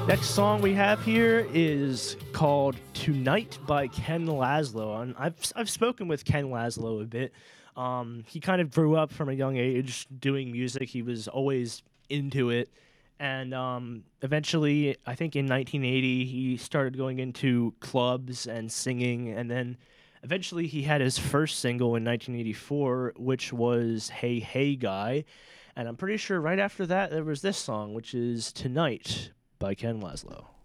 Next song we have here is called "Tonight" by Ken Laszlo, and I've spoken with Ken Laszlo a bit. He kind of grew up from a young age doing music. He was always into it, and eventually, I think in 1980, he started going into clubs and singing, and then eventually he had his first single in 1984, which was "Hey Hey Guy," and I'm pretty sure right after that there was this song, which is "Tonight" by Ken Laszlo.